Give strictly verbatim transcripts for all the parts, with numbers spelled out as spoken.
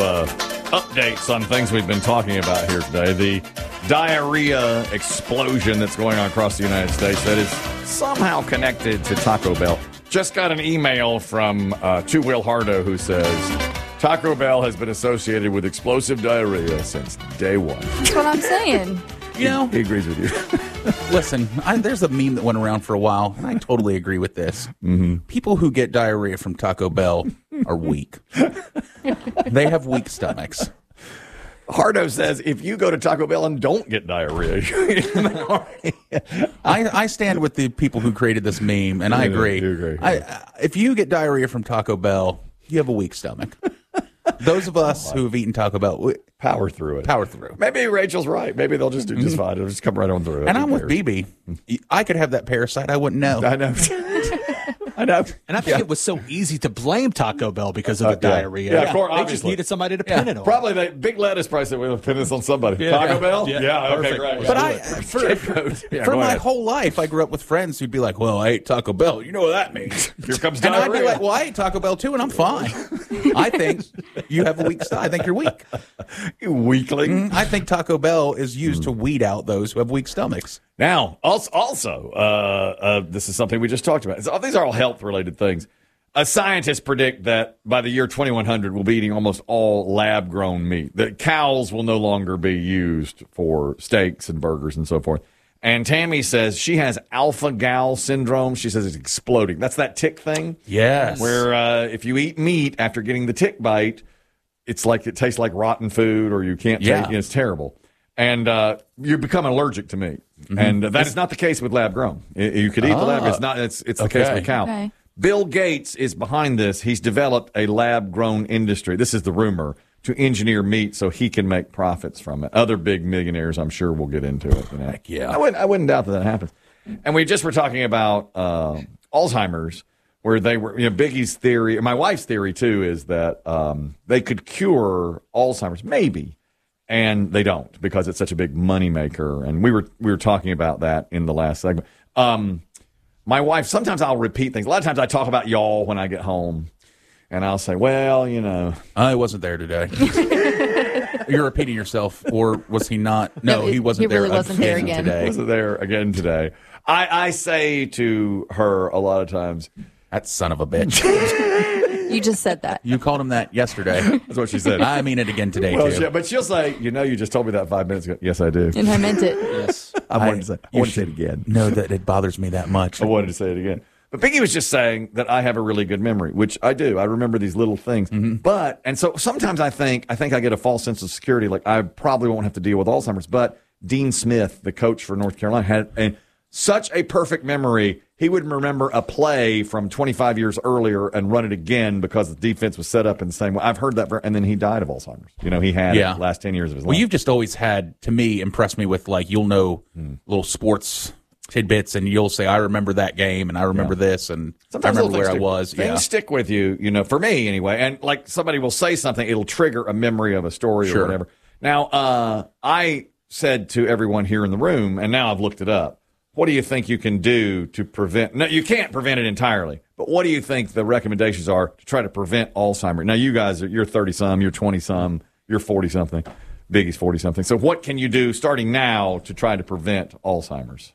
uh, updates on things we've been talking about here today. The diarrhea explosion that's going on across the United States that is somehow connected to Taco Bell. Just got an email from uh, Two Will Hardo who says Taco Bell has been associated with explosive diarrhea since day one. That's what I'm saying. You know, he agrees with you. Listen, I, there's a meme that went around for a while, and I totally agree with this. Mm-hmm. People who get diarrhea from Taco Bell are weak. They have weak stomachs. Hardo says if you go to Taco Bell and don't get diarrhea, I, I stand with the people who created this meme, and I agree. You agree. I, if you get diarrhea from Taco Bell, you have a weak stomach. Those of us who have eaten Taco Bell, we, power through it. Power through. Maybe Rachel's right. Maybe they'll just do just fine. It'll just come right on through it. And I'm with B B. I could have that parasite. I wouldn't know. I know. I know. And I think yeah. it was so easy to blame Taco Bell because of the uh, yeah. diarrhea. Yeah, of course, they obviously. just needed somebody to pin yeah. it on. Probably the big lettuce price that we'll pin this on somebody. Yeah. Taco yeah. Bell? Yeah, yeah okay, Perfect. great. But yeah. I, for, yeah, for my ahead. whole life, I grew up with friends who'd be like, well, I ate Taco Bell. You know what that means. Here comes And diarrhea. I'd be like, well, I ate Taco Bell too, and I'm fine. I think you have a weak stomach. I think you're weak. You weakling. Mm, I think Taco Bell is used mm. to weed out those who have weak stomachs. Now, also, also uh, uh, this is something we just talked about. So, these are all health-related things. Uh, scientists predict that by the year twenty-one hundred, we'll be eating almost all lab-grown meat. That cows will no longer be used for steaks and burgers and so forth. And Tammy says she has alpha-gal syndrome. She says it's exploding. That's that tick thing? Yes. Where uh, if you eat meat after getting the tick bite, it's like it tastes like rotten food or you can't yeah. take it. It's terrible. And uh, you become allergic to meat. Mm-hmm. And uh, that is not the case with lab-grown. You could eat ah. the lab. It's not. It's, it's the okay. case with cow. Okay. Bill Gates is behind this. He's developed a lab-grown industry. This is the rumor, to engineer meat so he can make profits from it. Other big millionaires, I'm sure, will get into it. You know? Heck yeah. I wouldn't, I wouldn't doubt that that happens. And we just were talking about uh, Alzheimer's, where they were, you know, Biggie's theory, my wife's theory, too, is that um, they could cure Alzheimer's, maybe, and they don't because it's such a big moneymaker. And we were we were talking about that in the last segment. Um My wife, sometimes I'll repeat things. A lot of times I talk about y'all when I get home, and I'll say, well, you know. I wasn't there today. You're repeating yourself, or was he not? No, no he wasn't he really there wasn't there again. today. Wasn't there again today. I, I say to her a lot of times, that son of a bitch. You just said that. You called him that yesterday. That's what she said. I mean it again today, well, too. She, but she'll say, you know, you just told me that five minutes ago. Yes, I do. And I meant it. Yes. I wanted to say, I wanted to say it again. No, that it bothers me that much. I wanted to say it again. But Biggie was just saying that I have a really good memory, which I do. I remember these little things. Mm-hmm. But, and so sometimes I think, I think I get a false sense of security. Like I probably won't have to deal with Alzheimer's. But Dean Smith, the coach for North Carolina, had a, such a perfect memory. He would remember a play from twenty-five years earlier and run it again because the defense was set up in the same way. I've heard that. And then he died of Alzheimer's. You know, he had yeah. it the last ten years of his life. Well, you've just always had, to me, impressed me with, like, you'll know hmm. little sports tidbits, and you'll say, I remember that game, and I remember yeah. this, and Sometimes I remember where I stick, was. Things yeah. stick with you, you know, for me anyway. And, like, somebody will say something, it'll trigger a memory of a story sure. or whatever. Now, uh, I said to everyone here in the room, and now I've looked it up, what do you think you can do to prevent? No, you can't prevent it entirely. But what do you think the recommendations are to try to prevent Alzheimer's? Now, you guys, are, you're thirty-some, you're twenty-some, you're forty-something. Biggie's forty-something. So what can you do starting now to try to prevent Alzheimer's?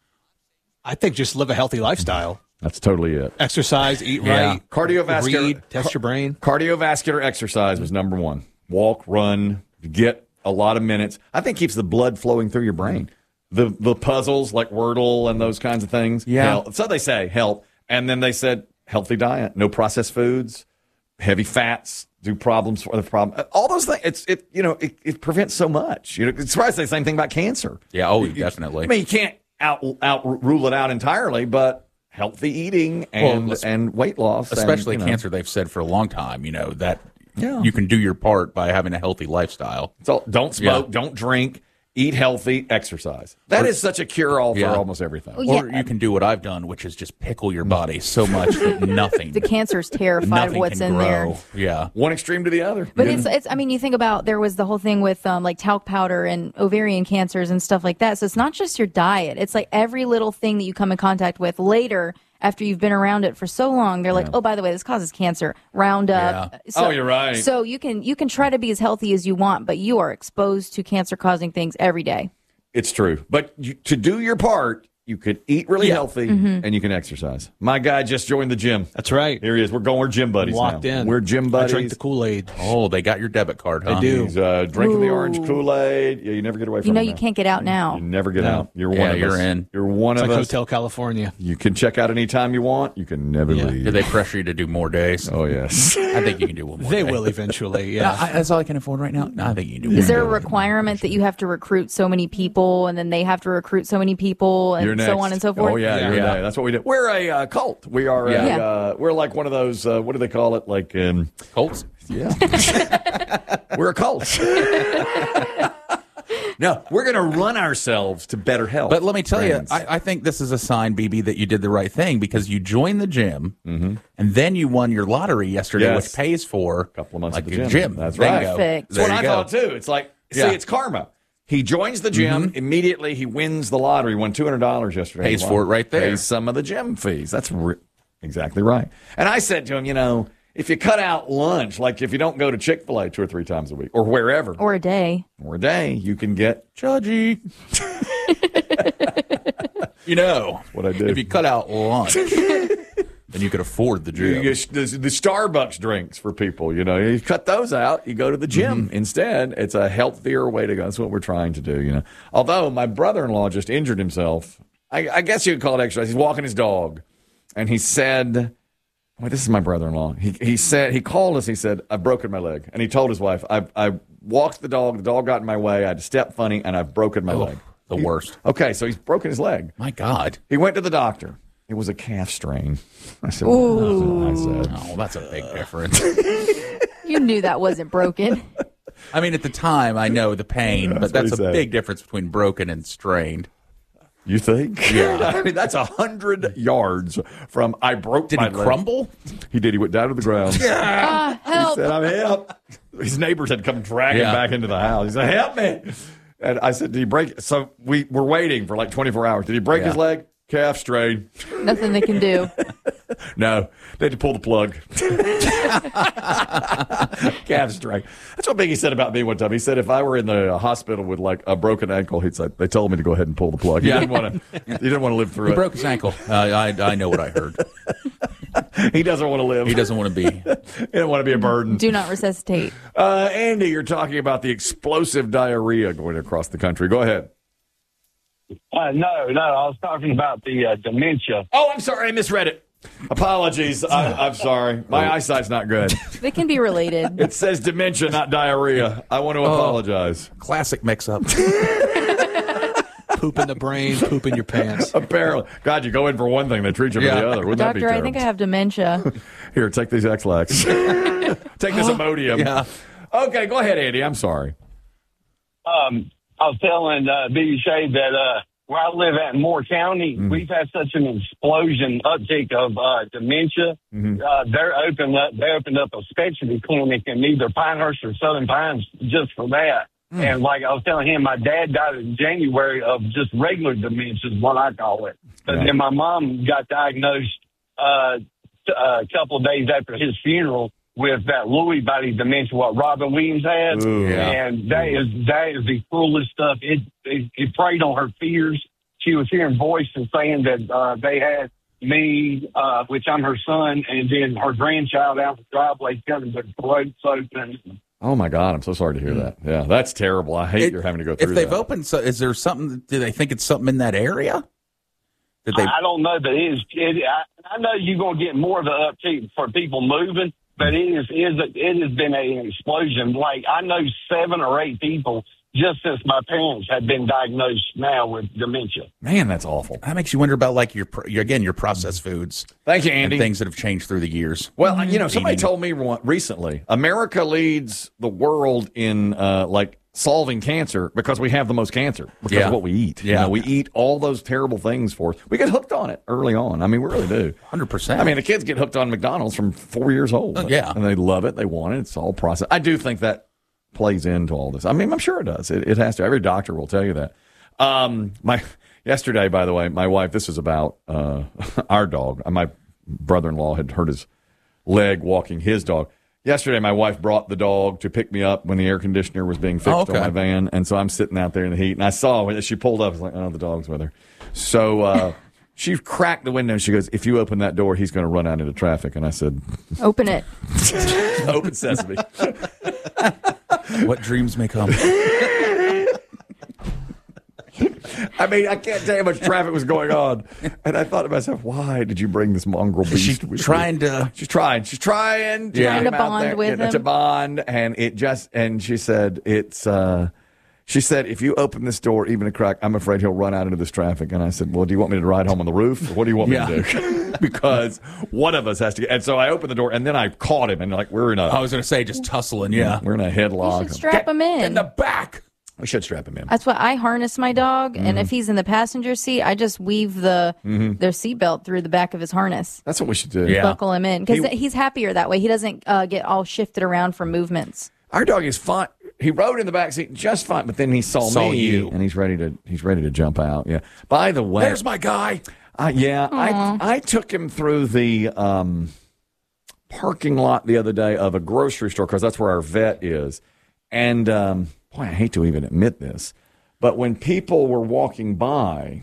I think just live a healthy lifestyle. That's totally it. Exercise, eat yeah. right, cardiovascular, read, test your brain. Cardiovascular exercise was number one. Walk, run, get a lot of minutes. I think keeps the blood flowing through your brain. The the puzzles like Wordle and those kinds of things. Yeah. Help. So they say help. And then they said healthy diet, no processed foods, heavy fats, do problems for the problem. All those things. It's it you know it, it prevents so much. You know, it's surprising the same thing about cancer. Yeah. Oh, you, definitely. I mean, you can't out out rule it out entirely, but healthy eating and well, and weight loss, especially and, you know, cancer. They've said for a long time, you know that yeah. you can do your part by having a healthy lifestyle. So don't smoke, yeah. don't drink. Eat healthy, exercise. That or, is such a cure-all for yeah. almost everything. Well, yeah. Or you can do what I've done, which is just pickle your body so much that nothing. The cancer's terrified of what's in grow. there. Yeah. One extreme to the other. But yeah. it's, it's, I mean, you think about, there was the whole thing with um, like talc powder and ovarian cancers and stuff like that. So it's not just your diet. It's like every little thing that you come in contact with later after you've been around it for so long, they're like, oh, by the way, this causes cancer. Roundup. Yeah. So, Oh, you're right. So you can you can try to be as healthy as you want, but you are exposed to cancer-causing things every day. It's true. But you, to do your part, you could eat really Yeah. healthy Mm-hmm. and you can exercise. My guy just joined the gym. That's right. Here he is. We're going. We're gym buddies Locked now. in. We're gym I buddies. drink the Kool-Aid. Oh, they got your debit card, huh? They do. He's uh, drinking the Ooh. orange Kool-Aid. Yeah, you never get away from You know it you now. can't get out now. You never get No. out. You're Yeah, one of you're us. in. You're one It's of like us. Hotel California. You can check out anytime you want. You can never Yeah. leave. Did they pressure you to do more days? Oh, yes. I think you can do one more They day. will eventually, No, yeah. I, that's all I can afford right now. No, I think you can do one Is there a more. requirement that you have to recruit so many people, and then they have to recruit so many people, and You're next. so on and so forth? Oh, yeah. Yeah. You're Yeah. next. That's what we do. We're a uh, cult. We are Yeah. a, Yeah. uh, we're like one of those, uh, what do they call it? Like, um, Colts? yeah. We're a cult. No, we're going to run ourselves to better health. But let me tell friends. you, I, I think this is a sign, B B, that you did the right thing because you joined the gym and then you won your lottery yesterday, Yes. which pays for a couple of months like at the your gym. gym. That's There you right. go. Perfect. That's There what you I go. thought too. It's like, see, Yeah. it's karma. He joins the gym immediately. He wins the lottery. Won two hundred dollars yesterday. Pays for it right there. Pays some of the gym fees. That's re- exactly right. And I said to him, you know, if you cut out lunch, like if you don't go to Chick-fil-A two or three times a week or wherever Or a day. or a day, you can get Judgy. You know, what I did. if you cut out lunch, then you could afford the You gym. get the, the Starbucks drinks for people. You know, you cut those out. You go to the gym instead. It's a healthier way to go. That's what we're trying to do. You know, although my brother-in-law just injured himself. I, I guess you could call it exercise. He's walking his dog, and he said, "Well, this is my brother-in-law." He he said he called us. He said, "I've broken my leg," and he told his wife, "I I walked the dog. The dog got in my way. I had to step funny, and I've broken my leg." The worst. Okay, so he's broken his leg. My God. He went to the doctor. It was a calf strain. I said, "Well, I said." Oh, that's a big difference. You knew that wasn't broken. I mean, at the time, I know the pain, but what that's he a said. big difference between broken and strained. You think? Yeah. I mean, that's a hundred yards from I broke Did my he leg. crumble? He did. He went down to the ground. Ah, He help. said, "I'm help." His neighbors had come dragging Yeah. back into the house. He said, "Help me!" And I said, "Did he break?" So we were waiting for like twenty-four hours. Did he break Yeah. his leg? Calf strain. Nothing they can do. No, they had to pull the plug. Calf strain. That's what Biggie said about me one time. He said if I were in the hospital with like a broken ankle, he'd say they told me to go ahead and pull the plug. He Yeah. didn't want to. He didn't want to live through He it. broke his ankle. Uh, I, I know what I heard. He doesn't want to live. He doesn't want to be. He doesn't want to be a burden. Do not resuscitate. Uh, Andy, you're talking about the explosive diarrhea going across the country. Go ahead. Uh, no, no, I was talking about the uh, dementia. Oh, I'm sorry. I misread it. Apologies. I, I'm sorry. My eyesight's not good. They can be related. It says dementia, not diarrhea. I want to apologize. Classic mix-up. Poop in the brain, poop in your pants. Apparently. God, you go in for one thing, they treat you for Yeah. the other. Wouldn't that be Doctor, I terrible? think I have dementia. Here, take these X-Lax. Take this Imodium. Yeah. Okay, go ahead, Andy. I'm sorry. Um, I was telling uh, B B Shea that uh, where I live at in Moore County, we've had such an explosion uptick of uh, dementia. Uh, they're opened up. They opened up a specialty clinic in either Pinehurst or Southern Pines just for that. And like I was telling him, my dad died in January of just regular dementia, is what I call it. But Yeah. then my mom got diagnosed uh, t- a couple of days after his funeral with that Lewy body dementia, what Robin Williams had. Ooh. Yeah. And that is that is the cruelest stuff. It, it it preyed on her fears. She was hearing voices saying that uh, they had me, uh, which I'm her son, and then her grandchild out the driveway telling their throats open. Oh, my God. I'm so sorry to hear that. Yeah, that's terrible. I hate It- you're having to go through If they've that. opened, so is there something? Do they think it's something in that area? Did they? I, I don't know, but it is. It, I, I know you're going to get more of the uptick for people moving, but it is. It, is a, it has been a, an explosion. Like I know seven or eight people just since my parents have been diagnosed now with dementia. Man, that's awful. That makes you wonder about like your, pro- your again your processed foods Thank you, and Andy. things that have changed through the years. Well, you know, somebody Eating. told me one- recently, America leads the world in uh, like solving cancer because we have the most cancer because Yeah. of what we eat. You Yeah. know, we eat all those terrible things for us. We get hooked on it early on. I mean, we really do. Hundred percent. I mean, the kids get hooked on McDonald's from four years old. Oh, yeah. And they love it. They want it. It's all processed. I do think that plays into all this. I mean, I'm sure it does. It, it has to. Every doctor will tell you that. Um, my yesterday, by the way, my wife. This is about uh, our dog. My brother-in-law had hurt his leg walking his dog. Yesterday, my wife brought the dog to pick me up when the air conditioner was being fixed Oh, okay. on my van, and so I'm sitting out there in the heat, and I saw when she pulled up. I was like, "Oh, the dog's with her." So uh, she cracked the window, and she goes, "If you open that door, he's going to run out into traffic." And I said, Open it. "Open sesame." What dreams may come. I mean, I can't tell you how much traffic was going on. And I thought to myself, why did you bring this mongrel beast She's with trying you? to. She's trying. She's trying to, Yeah. Trying get to him out bond there, with you know, him. to bond. And it just, and she said, it's, uh, she said, if you open this door even a crack, I'm afraid he'll run out into this traffic. And I said, well, do you want me to ride home on the roof? Or what do you want me Yeah. to do? Because one of us has to get, and so I opened the door and then I caught him and like, we're in a, I was going to say just tussling. Yeah. we're in a headlock. You should strap him in. In the back. We should strap him in. That's what I harness my dog, Mm-hmm. and if he's in the passenger seat, I just weave the their seatbelt through the back of his harness, That's what we should do. Yeah. buckle him in, because He- he's happier that way. He doesn't uh, get all shifted around from movements. Our dog is fine. He rode in the back seat just fine, but then he saw, Saw me, you. and he's ready to he's ready to jump out. Yeah. By the way, There's my guy. uh, yeah, I I took him through the um, parking lot the other day of a grocery store because that's where our vet is, and um, boy, I hate to even admit this, but when people were walking by,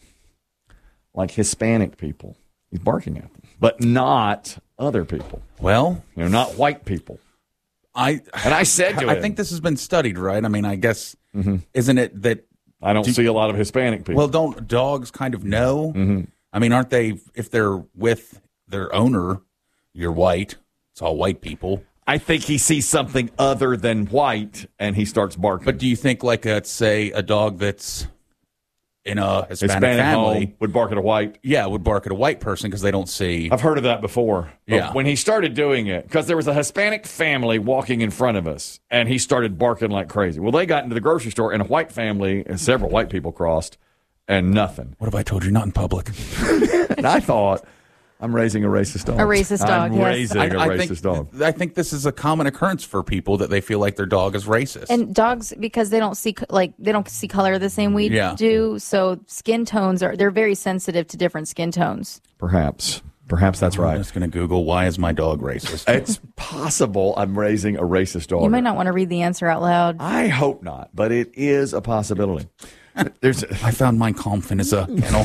like Hispanic people, he's barking at them, but not other people. Well, You know, not white people. I And I said to him, I think this has been studied, right? I mean, I guess isn't it that? I don't see a lot of Hispanic people. Well, don't dogs kind of know? Mm-hmm. I mean, aren't they? If they're with their owner, you're white. It's all white people. I think he sees something other than white, and he starts barking. But do you think, like, uh, say, a dog that's in a Hispanic, Hispanic family, home would bark at a white. yeah, would bark at a white person because they don't see? I've heard of that before. But Yeah. when he started doing it, because there was a Hispanic family walking in front of us, and he started barking like crazy. Well, they got into the grocery store, and a white family, and several white people crossed, and nothing. What have I told you? Not in public. And I thought, I'm raising a racist dog. A racist dog, I'm yes. raising a racist think, dog. I think this is a common occurrence for people that they feel like their dog is racist. And dogs, because they don't see like they don't see color the same we Yeah. do, so skin tones are they're very sensitive to different skin tones. Perhaps. Perhaps that's I'm right. just going to Google, why is my dog racist? It's possible I'm raising a racist dog. You might not want to read the answer out loud. I hope not, but it is a possibility. There's I found Mein Kampf in his uh, kennel.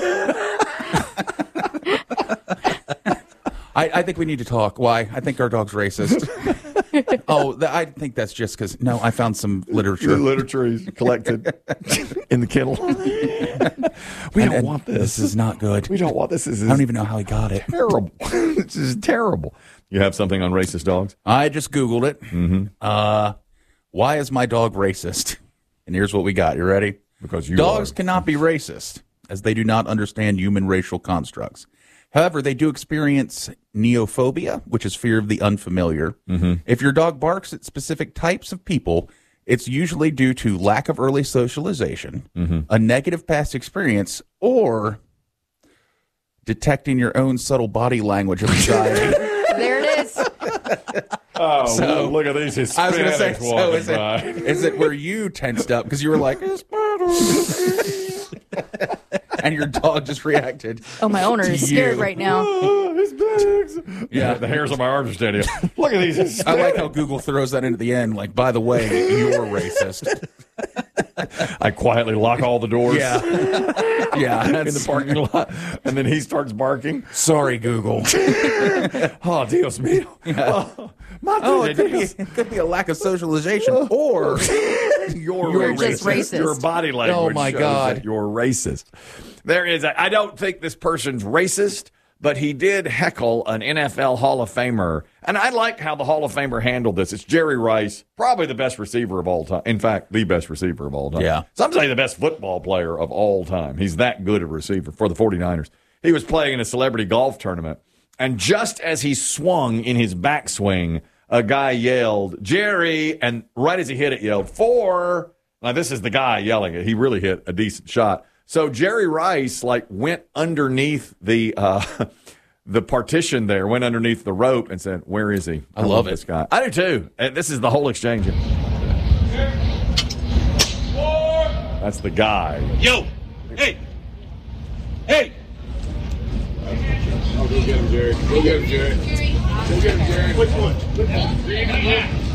I, I think we need to talk. Why? I think our dog's racist. oh, th- I think that's just because, no, I found some literature. the literature is collected in the kennel. we And- don't and want this. This is not good. we don't want this. This is I don't even know how he got it. terrible. This is terrible. You have something on racist dogs? I just Googled it. Mm-hmm. Uh, why is my dog racist? And here's what we got. You ready? Because you Dogs are. cannot be racist, as they do not understand human racial constructs. However, they do experience neophobia, which is fear of the unfamiliar. Mm-hmm. If your dog barks at specific types of people, it's usually due to lack of early socialization, Mm-hmm. a negative past experience, or detecting your own subtle body language of anxiety. There it is. Oh, So- look at these Hispanics I was going to say, so walking is by. it, is it where you tensed up because you were like, and your dog just reacted? Oh, my owner is scared You. right now. Oh, Hispanics. Yeah. The hairs on my arms are standing up. Look at these Hispanics. I like how Google throws that in at the end. Like, by the way, you're racist. I quietly lock all the doors Yeah, yeah. in That's, the parking lot, and then he starts barking. sorry, Google. Oh, Dios mío. Oh, my Oh, it could, be, Dios. it could be a lack of socialization, or You're, You're racist. just racist. Your body language. Oh, my shows God. that you're racist. There is. A, I don't think this person's racist, but he did heckle an N F L Hall of Famer, and I like how the Hall of Famer handled this. It's Jerry Rice, probably the best receiver of all time. In fact, the best receiver of all time. Yeah. Some say the best football player of all time. He's that good a receiver for the 49ers. He was playing in a celebrity golf tournament, and just as he swung in his backswing, a guy yelled, Jerry, and right as he hit it, yelled, four. Now, this is the guy yelling it. He really hit a decent shot. So Jerry Rice, like, went underneath the uh, the partition there, went underneath the rope and said, where is he? I love it. this guy. I do, too. And this is the whole exchange. That's the guy. Yo, hey, hey. Oh, go get him, Jerry. Go get him, Jerry. Go get him, Jerry. Which one? Which one?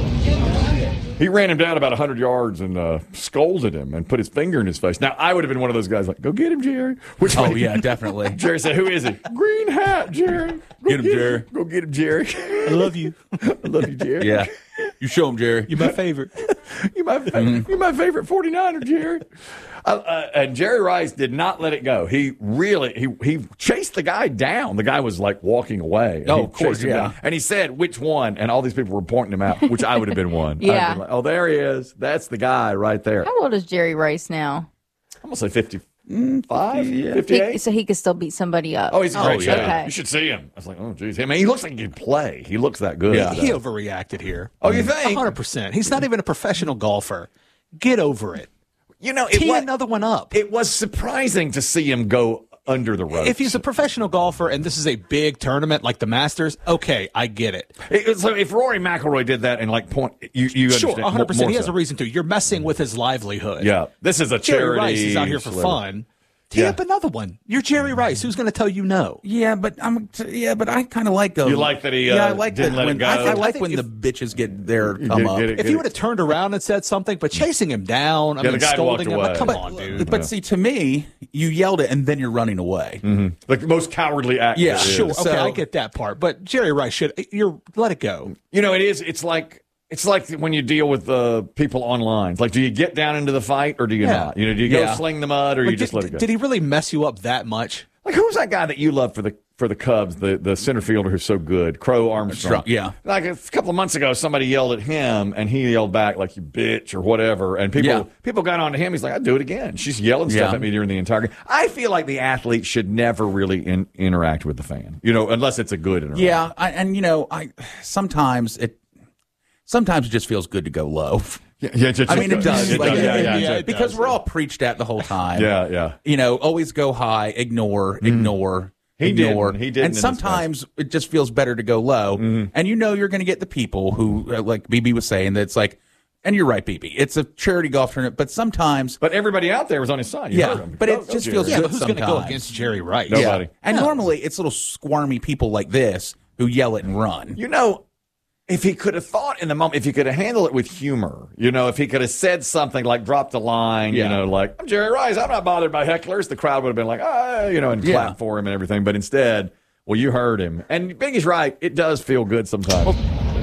He ran him down about one hundred yards and uh, scolded him and put his finger in his face. Now, I would have been one of those guys like, go get him, Jerry. Which Oh, way- yeah, definitely. Jerry said, who is he? Green hat, Jerry. Go Get him, Jerry. Go get him, Jerry. I love you. I love you, Jerry. Yeah. You show him, Jerry. You're my favorite. You're my, Mm-hmm. you're my favorite forty-niner, Jerry. Uh, uh, and Jerry Rice did not let it go. He really he he chased the guy down. The guy was like walking away. And Oh, he of course, chased him yeah. down. And he said, which one? And all these people were pointing him out, which I would have been one. I'd Yeah. been like, oh, there he is. That's the guy right there. How old is Jerry Rice now? I'm going to say fifty-five, He, fifty-eight. so he could still beat somebody up. Oh, he's a great yeah. shot. Okay. You should see him. I was like, oh, geez. I mean, he looks like he can play. He looks that good. Yeah. He overreacted here. Oh, you think? one hundred percent. He's not even a professional golfer. Get over it. You know, it Tee was, another one up. it was surprising to see him go under the ropes. If he's a professional golfer and this is a big tournament like the Masters, okay, I get it. It- so if Rory McIlroy did that and like point, you, you Sure, understand. one hundred percent. more He has so. a reason to. You're messing with his livelihood. Yeah, this is a Jerry charity. Rice is out here for celebrity. fun. Tee Yeah. up another one. You're Jerry Rice. Who's going to tell you no? Yeah, but I'm yeah, but I kind of like those. You like that he, yeah, uh, I like didn't that let it when go? I, I I like think when if- the bitches get their You come get- up. get it, If get he it. would have turned around and said something, but chasing him down, I Yeah, the mean, guy scolding walked him, like, come away. on, dude. But see, to me, you yelled it and then you're running away. The most cowardly act. Yeah, there is. Sure, okay, So- I get that part. But Jerry Rice should, you're, let it go. You know, it is. It's like it's like when you deal with uh, people online. It's like, do you get down into the fight or do you Yeah. not? You know, do you go Yeah. sling the mud or you Like, just did, let it go? did he really mess you up that much? Like, who's that guy that you love for the for the Cubs, the, the center fielder who's so good, Crow Armstrong? Yeah. Like a couple of months ago, somebody yelled at him, and he yelled back like "you bitch" or whatever, and people Yeah. people got on to him. He's like, "I'd do it again." She's yelling stuff Yeah. at me during the entire game. I feel like the athlete should never really in, interact with the fan, you know, unless it's a good interaction. Yeah, I, and you know, I sometimes it sometimes it just feels good to go low. yeah, yeah just, I mean, it does. It Like, does. Yeah, yeah, yeah, yeah. it because does. we're all preached at the whole time. Yeah, yeah. You know, always go high, ignore, ignore. He ignore. didn't. He didn't in And this sometimes it just feels better to go low. And you know you're going to get the people who, uh, like B B was saying, that's like, and you're right, B B. It's a charity golf tournament, but sometimes, But everybody out there was on his side. You Yeah, heard him. but it Go- go just Jerry. feels Yeah, good but who's going to go sometimes. against Jerry Rice? No. yeah. Nobody. And Yeah. normally it's little squirmy people like this who yell it and run. You know, if he could have thought in the moment, if he could have handled it with humor, you know, if he could have said something like dropped a line, you Yeah. know, like, I'm Jerry Rice, I'm not bothered by hecklers, the crowd would have been like, ah, you know, and Yeah. clap for him and everything. But instead, well, you heard him. And Biggie's right. It does feel good sometimes.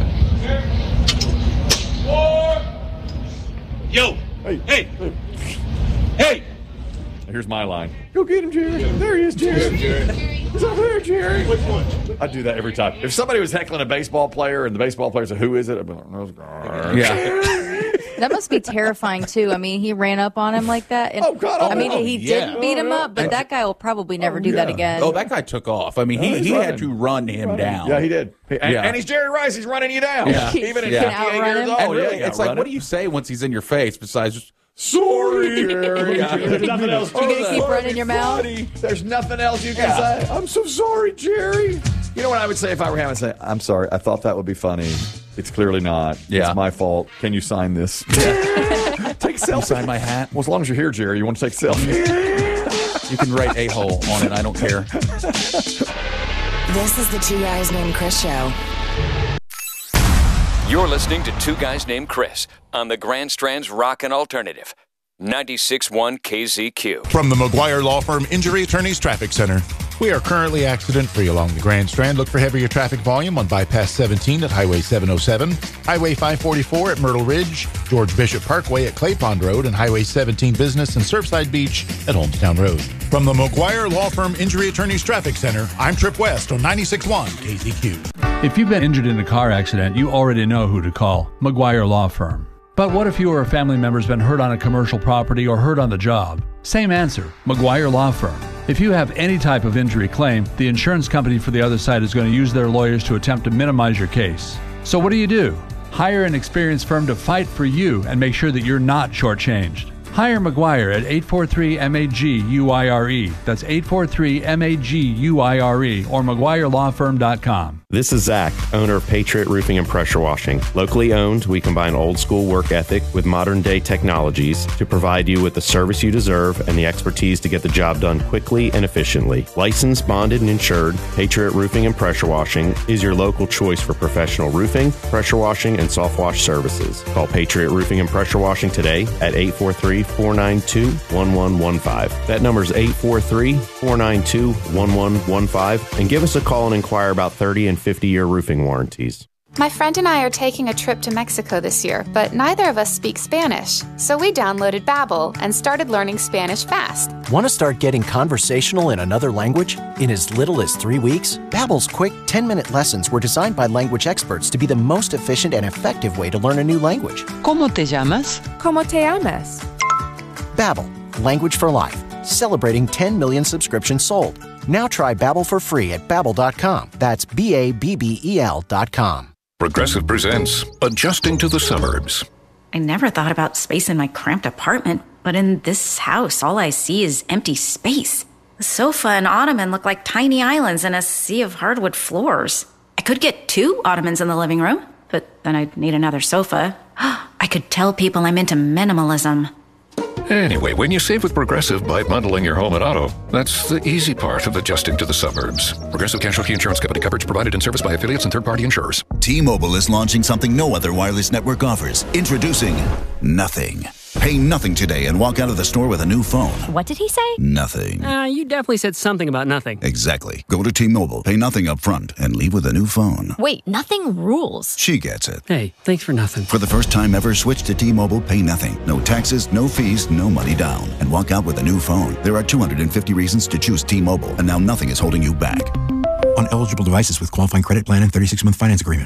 Yo, Hey. hey, hey. Here's my line. Go get him, Jerry. There he is, Jerry. He's over there, Jerry. Which one? I do that every time. If somebody was heckling a baseball player and the baseball player said, who is it? I'd be like, "Those guys." Yeah. That must be terrifying too. I mean, he ran up on him like that. And, Oh, God, I mean, oh, he yeah. didn't beat him Oh, yeah. up, but that guy will probably never do that yeah. again. Oh, that guy took off. I mean, Oh, he, he's he running. had to run him down. Yeah, he did. And, Yeah. and he's Jerry Rice. He's running you down. Yeah. Even at Yeah. fifty-eight Outrun years him. old. And really, Oh, yeah, it's like, run what him. do you say once he's in your face besides just, Sorry, Jerry. Yeah. There's nothing else. You gonna keep running your mouth? Funny. There's nothing else you can Yeah. say. I'm so sorry, Jerry. You know what I would say if I were him? I'd say, I'm sorry. I thought that would be funny. It's clearly not. Yeah. It's my fault. Can you sign this? Take a Can you selfie. sign my hat? Well, as long as you're here, Jerry, you want to take a selfie? You can write a-hole on it. I don't care. This is the Two Guys Named Chris Show. You're listening to Two Guys Named Chris on the Grand Strand's Rockin' Alternative, ninety-six point one K Z Q. From the McGuire Law Firm Injury Attorneys Traffic Center. We are currently accident-free along the Grand Strand. Look for heavier traffic volume on Bypass seventeen at Highway seven oh seven, Highway five forty-four at Myrtle Ridge, George Bishop Parkway at Clay Pond Road, and Highway seventeen Business and Surfside Beach at Holmestown Road. From the McGuire Law Firm Injury Attorneys Traffic Center, I'm Trip West on ninety-six point one K Z Q. If you've been injured in a car accident, you already know who to call, McGuire Law Firm. But what if you or a family member's been hurt on a commercial property or hurt on the job? Same answer, McGuire Law Firm. If you have any type of injury claim, the insurance company for the other side is going to use their lawyers to attempt to minimize your case. So what do you do? Hire an experienced firm to fight for you and make sure that you're not shortchanged. Hire McGuire at eight four three M A G U I R E. That's eight four three M A G U I R E or McGuire Law Firm dot com. This is Zach, owner of Patriot Roofing and Pressure Washing. Locally owned, we combine old school work ethic with modern day technologies to provide you with the service you deserve and the expertise to get the job done quickly and efficiently. Licensed, bonded, and insured, Patriot Roofing and Pressure Washing is your local choice for professional roofing, pressure washing, and soft wash services. Call Patriot Roofing and Pressure Washing today at eight four three, four nine two, one one one five. That number is eight four three, four nine two, one one one five, and give us a call and inquire about thirty and fifty-year roofing warranties. My friend and I are taking a trip to Mexico this year, but neither of us speak Spanish. So we downloaded Babbel and started learning Spanish fast. Want to start getting conversational in another language? In as little as three weeks, Babbel's quick ten-minute lessons were designed by language experts to be the most efficient and effective way to learn a new language. ¿Cómo te llamas? ¿Cómo te llamas? Babbel, language for life. Celebrating ten million subscriptions sold. Now try Babbel for free at babbel dot com. That's B A B B E L dot com. Progressive presents Adjusting to the Suburbs. I never thought about space in my cramped apartment, but in this house, all I see is empty space. The sofa and ottoman look like tiny islands in a sea of hardwood floors. I could get two ottomans in the living room, but then I'd need another sofa. I could tell people I'm into minimalism. Anyway, when you save with Progressive by bundling your home and auto, that's the easy part of adjusting to the suburbs. Progressive Casualty Insurance Company, coverage provided and serviced by affiliates and third-party insurers. T-Mobile is launching something no other wireless network offers. Introducing Nothing. Pay nothing today and walk out of the store with a new phone. What did he say? Nothing. Uh, you definitely said something about nothing. Exactly. Go to T-Mobile, pay nothing up front, and leave with a new phone. Wait, nothing rules. She gets it. Hey, thanks for nothing. For the first time ever, switch to T-Mobile, pay nothing. No taxes, no fees, no money down. And walk out with a new phone. There are two hundred fifty reasons to choose T-Mobile, and now nothing is holding you back. On eligible devices with qualifying credit plan and thirty-six month finance agreement.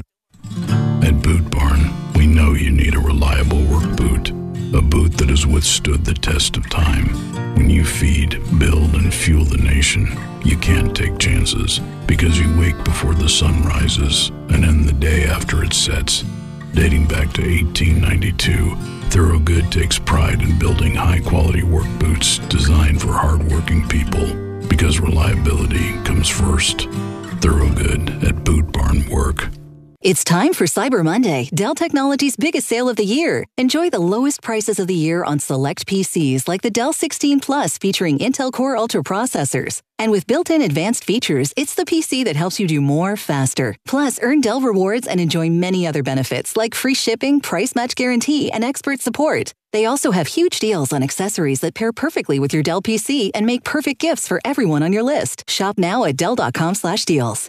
At Boot Barn, we know you need a reliable work boot. A boot that has withstood the test of time. When you feed, build, and fuel the nation, you can't take chances because you wake before the sun rises and end the day after it sets. Dating back to eighteen ninety-two, Thorogood takes pride in building high-quality work boots designed for hard-working people because reliability comes first. Thorogood at Boot Barn Work. It's time for Cyber Monday, Dell Technologies' biggest sale of the year. Enjoy the lowest prices of the year on select P Cs like the Dell sixteen Plus featuring Intel Core Ultra processors. And with built-in advanced features, it's the P C that helps you do more faster. Plus, earn Dell rewards and enjoy many other benefits like free shipping, price match guarantee, and expert support. They also have huge deals on accessories that pair perfectly with your Dell P C and make perfect gifts for everyone on your list. Shop now at dell dot com slash deals.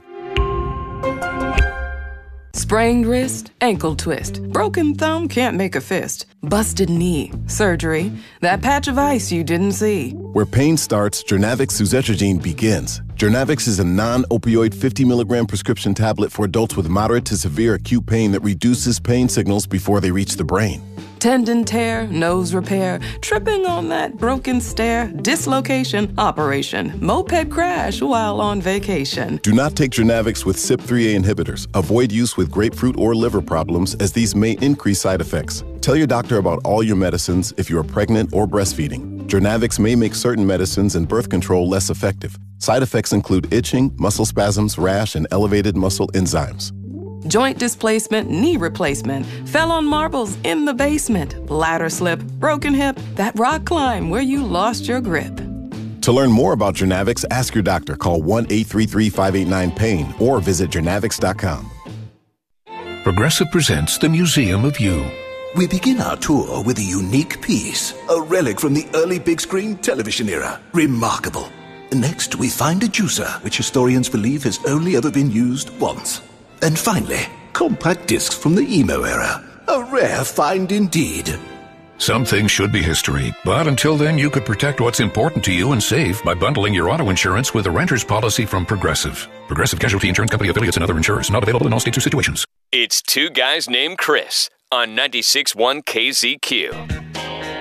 Sprained wrist, ankle twist, broken thumb, can't make a fist, busted knee, surgery, that patch of ice you didn't see. Where pain starts, Jernavix suzetrigine begins. Jernavix is a non-opioid fifty milligram prescription tablet for adults with moderate to severe acute pain that reduces pain signals before they reach the brain. Tendon tear, nose repair, tripping on that broken stair, dislocation, operation, moped crash while on vacation. Do not take Jernavix with C Y P three A inhibitors. Avoid use with grapefruit or liver problems as these may increase side effects. Tell your doctor about all your medicines if you are pregnant or breastfeeding. Jernavix may make certain medicines and birth control less effective. Side effects include itching, muscle spasms, rash, and elevated muscle enzymes. Joint displacement, knee replacement, fell on marbles in the basement, ladder slip, broken hip, that rock climb where you lost your grip. To learn more about Jernavix, ask your doctor. Call one eight three three, five eight nine, pain or visit jernavix dot com. Progressive presents the Museum of You. We begin our tour with a unique piece, a relic from the early big screen television era. Remarkable. Next, we find a juicer, which historians believe has only ever been used once. And finally, compact discs from the emo era. A rare find indeed. Some things should be history, but until then you could protect what's important to you and save by bundling your auto insurance with a renter's policy from Progressive. Progressive Casualty Insurance Company affiliates and other insurers. Not available in all states or situations. It's Two Guys Named Chris on ninety-six point one K Z Q.